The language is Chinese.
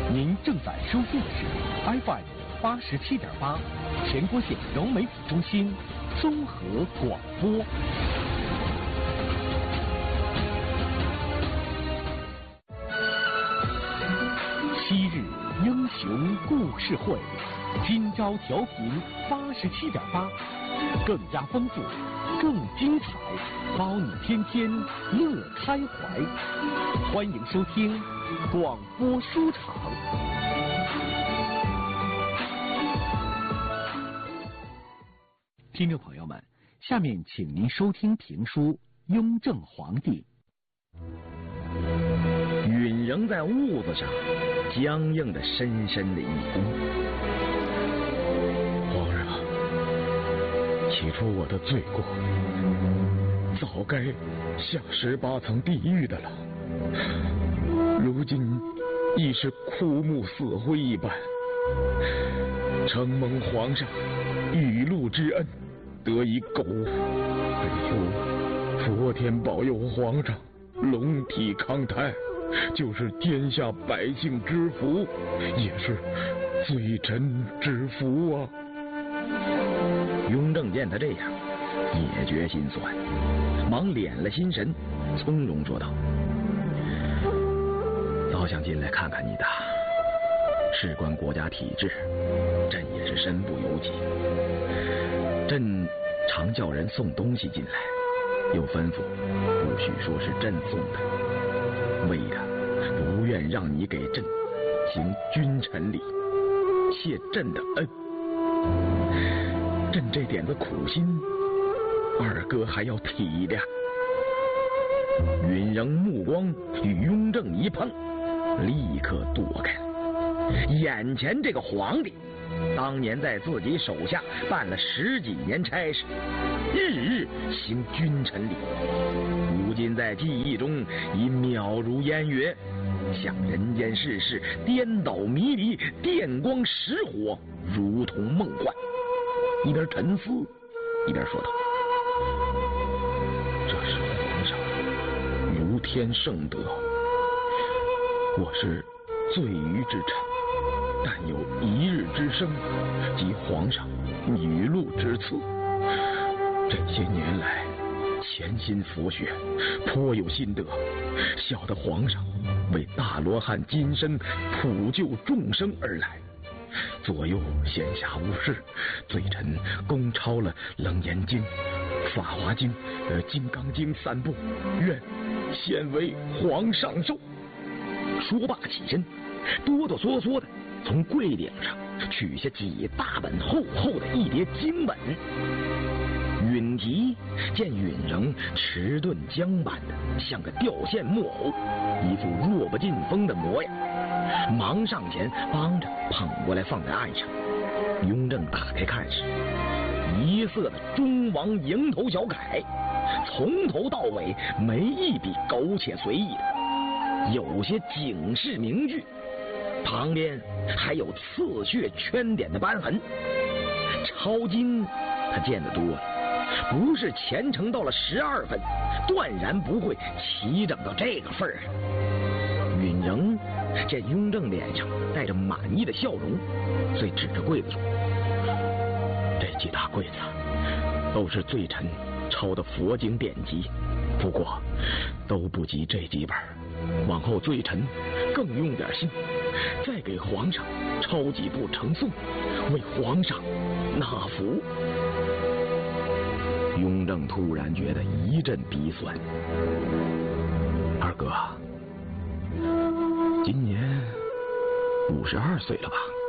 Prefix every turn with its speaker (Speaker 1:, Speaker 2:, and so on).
Speaker 1: 您正在收听的是 FM 87.8全国县融媒体中心综合广播。昔日英雄故事会，今朝调频87.8，更加丰富，更精彩，包你天天乐开怀。欢迎收听广播书场。听众朋友们，下面请您收听评书《雍正皇帝》。
Speaker 2: 允仍在屋子上僵硬的深深的一躬。
Speaker 3: 皇上，起初我的罪过早该下18层地狱的了，如今已是枯木死灰一般，承蒙皇上雨露之恩，得以苟活。只求佛天保佑皇上龙体康泰，就是天下百姓之福，也是罪臣之福啊！
Speaker 2: 雍正见他这样，也觉心酸，忙敛了心神，从容说道：“早想进来看看你的，事关国家体制，朕也是身不由己。朕常叫人送东西进来，又吩咐不许说是朕送的，为的不愿让你给朕行君臣礼，谢朕的恩。朕这点子苦心，二哥还要体谅。”允仍目光与雍正一碰，立刻躲开了。眼前这个皇帝，当年在自己手下办了10几年差事，日日行君臣礼，如今在记忆中已渺如烟云，像人间世事颠倒迷离，电光石火，如同梦幻。一边沉思一边说道：“
Speaker 3: 这是皇上如天圣德，我是罪愚之臣，但有一日之生，即皇上雨露之赐。这些年来潜心佛学，颇有心得，晓得皇上为大罗汉金身普救众生而来。左右闲暇无事，罪臣公抄了《楞严经》《法华经》《金刚经》3部，愿先为皇上寿。”
Speaker 2: 说罢起身，哆哆嗦嗦的从柜顶上取下几大本厚厚的一叠经本。允提见允仍迟钝僵板的，像个掉线木偶，一副弱不禁风的模样，忙上前帮着捧过来放在案上。雍正打开看时，一色的忠王蝇头小楷，从头到尾没一笔苟且随意的，有些警示名句，旁边还有刺血圈点的斑痕。抄经他见得多了，不是虔诚到了12分，断然不会齐整到这个份儿上。允仍见雍正脸上带着满意的笑容，遂指着柜子说：“
Speaker 3: 这几大柜子都是罪臣抄的佛经典籍，不过都不及这几本，往后罪臣更用点心，再给皇上抄几部呈送，为皇上纳福。”
Speaker 2: 雍正突然觉得一阵鼻酸。
Speaker 3: 二哥，今年52岁了吧？